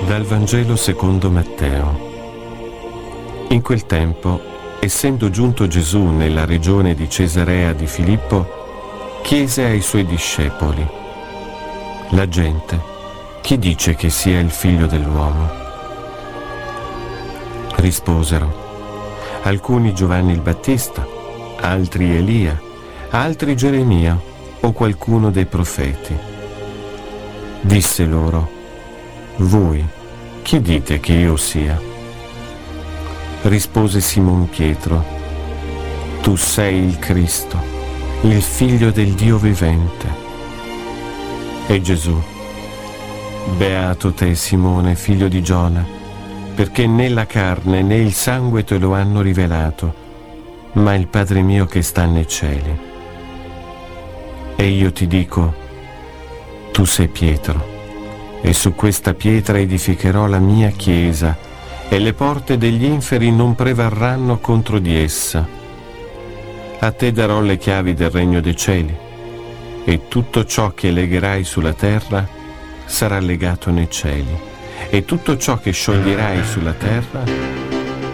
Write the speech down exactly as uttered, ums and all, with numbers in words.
Dal Vangelo secondo Matteo. In quel tempo, essendo giunto Gesù nella regione di Cesarea di Filippo, chiese ai suoi discepoli: la gente, chi dice che sia il figlio dell'uomo? Risposero: alcuni Giovanni il Battista, altri Elia, altri Geremia o qualcuno dei profeti. Disse loro: voi, chi dite che io sia? Rispose Simon Pietro: tu sei il Cristo, il Figlio del Dio vivente. E Gesù: beato te, Simone, figlio di Giona, perché né la carne né il sangue te lo hanno rivelato, ma il Padre mio che sta nei cieli. E io ti dico: tu sei Pietro, e su questa pietra edificherò la mia chiesa, e le porte degli inferi non prevarranno contro di essa. A te darò le chiavi del regno dei cieli, e tutto ciò che legherai sulla terra sarà legato nei cieli, e tutto ciò che scioglierai sulla terra